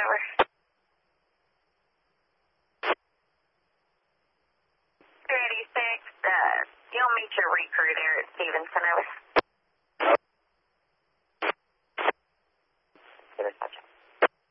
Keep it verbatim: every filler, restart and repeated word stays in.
over. three eighty-six, uh, you'll meet your recruit there at Stevenson, over.